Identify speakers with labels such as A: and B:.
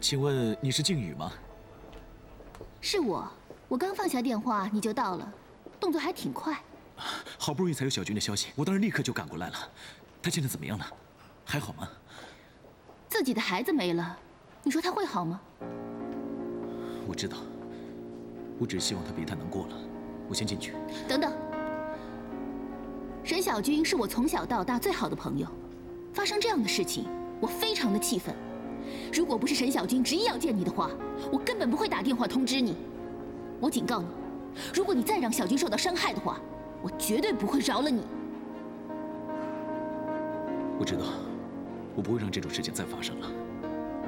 A: 请问你是靖宇吗？
B: 是我，我刚放下电话你就到了，动作还挺快。
A: 好不容易才有小军的消息，我当然立刻就赶过来了。他现在怎么样了？还好吗？
B: 自己的孩子没了，你说他会好吗？
A: 我知道，我只希望他别太难过了。我先进去。
B: 等等，沈小军是我从小到大最好的朋友，发生这样的事情，我非常的气愤。如果不是沈小军执意要见你的话，我根本不会打电话通知你。我警告你，如果你再让小军受到伤害的话，我绝对不会饶了你。
A: 我知道，我不会让这种事情再发生了。